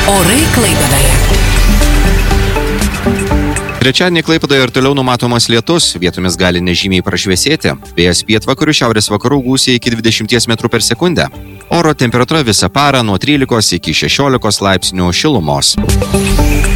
Orai Klaipėdoje. Trečiadienį Klaipėdoje ir toliau numatomas lietus, vietomis gali nežymiai prašviesėti. Vėjas pietvakarių šiaurės vakarų gūsiai iki 20 metrų per sekundę. Oro temperatūra visą parą nuo 13 iki 16 laipsnių šilumos.